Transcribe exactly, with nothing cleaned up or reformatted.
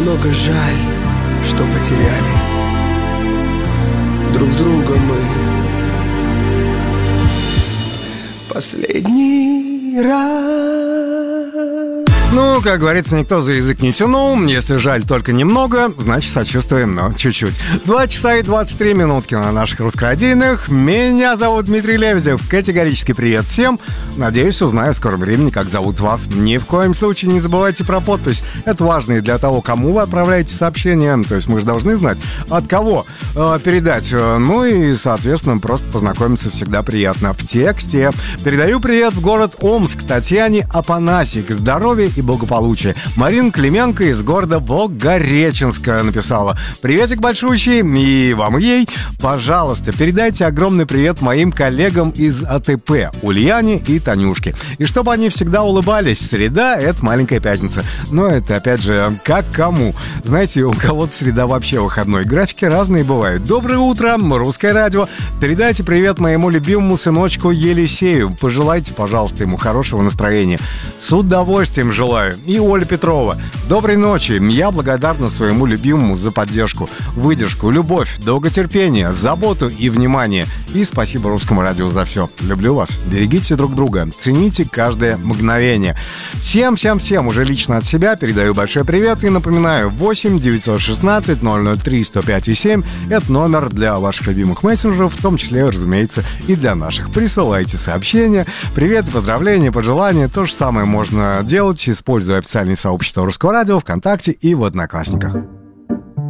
немного жаль, что потеряли друг друга мы. Последний раз. Ну, как говорится, никто за язык не тянул. Если жаль только немного, значит сочувствуем, но чуть-чуть. Два часа и двадцать три минутки на наших русскородийных. Меня зовут Дмитрий Лебедев. Категорический привет всем. Надеюсь, узнаю в скором времени, как зовут вас. Ни в коем случае не забывайте про подпись. Это важно и для того, кому вы отправляете сообщение. То есть мы же должны знать, от кого э, передать. Ну и, соответственно, просто познакомиться всегда приятно в тексте. Передаю привет в город Омск Татьяне Апанасик. Здоровья и благополучия. Марина Клименко из города Волгореченска написала: приветик большущий, и вам, и ей. Пожалуйста, передайте огромный привет моим коллегам из АТП, Ульяне и Танюшке. И чтобы они всегда улыбались. Среда — это маленькая пятница. Но это, опять же, как кому. Знаете, у кого-то среда вообще выходной. Графики разные бывают. Доброе утро, Русское радио. Передайте привет моему любимому сыночку Елисею. Пожелайте, пожалуйста, ему хорошего настроения. С удовольствием желаю. И Оля Петрова: доброй ночи. Я благодарна своему любимому за поддержку, выдержку, любовь, долготерпение, заботу и внимание. И спасибо Русскому радио за все. Люблю вас. Берегите друг друга. Цените каждое мгновение. Всем-всем-всем уже лично от себя передаю большой привет и напоминаю: восемь девятьсот шестнадцать ноль ноль три сто пять и семь. Это номер для ваших любимых мессенджеров, в том числе, разумеется, и для наших. Присылайте сообщения, привет, поздравления, пожелания. То же самое можно делать, используя официальное сообщество Русского радио ВКонтакте и в Одноклассниках.